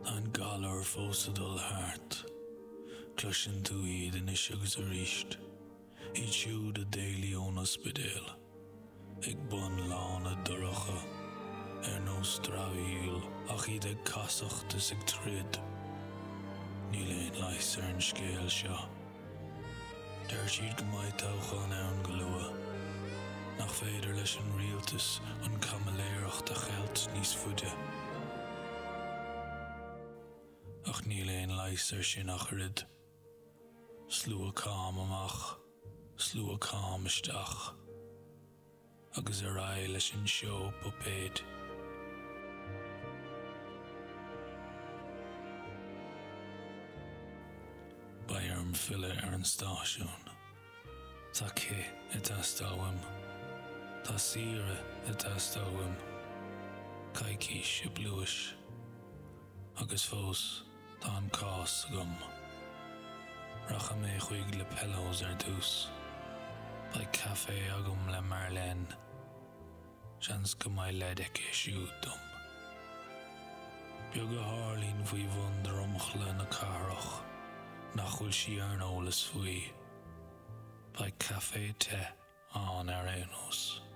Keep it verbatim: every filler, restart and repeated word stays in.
An galar fósadal hart. Clushin tú iad in is agus a ríist. Iad siúd a déili ón ospidéal. Ig bun lán a duracha. Er nó stravíl ach iad ag casacht is ag trid. Níl éon leis ar an scéal seo. Der siad go mbeidh tocha an ann go lua. Nach féidir leis an rialtas an camaléireacht a cheilt níos fuide. Ach níl éon leis ar sin ach rid. Slú a cám amach, slú a cám isteach. Agus ar ai leis an seo popéid. Bair am fille ar an stáisiún. Tá cé i tastáim. Tá sire i tastáim. Caicís i bluis. Agus fós tá an cás agam. Racha mé chuig le pillows ar dús. Ba café agam le Marlene. Sjans go mai ledek é siúdum. Beag a hálín fwy vundar omchle na carach. Nach bhfuil sí ar an ólas faoi. Ba café te an ar éanús.